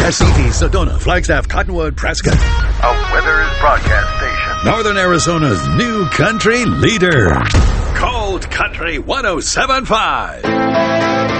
Casitas, Sedona, Flagstaff, Cottonwood, Prescott. A Withers broadcast station. Northern Arizona's new country leader. Cold Country 107.5.